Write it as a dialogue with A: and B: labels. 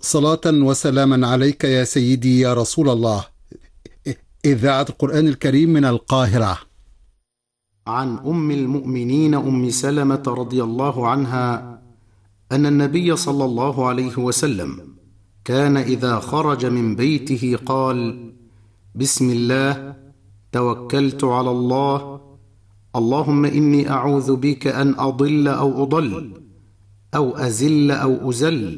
A: صلاة وسلاما عليك يا سيدي يا رسول الله. إذاعة القرآن الكريم من القاهرة.
B: عن أم المؤمنين أم سلمة رضي الله عنها أن النبي صلى الله عليه وسلم كان إذا خرج من بيته قال: بسم الله، توكلت على الله، اللهم إني أعوذ بك أن أضل أو أضل أو أزل أو أزل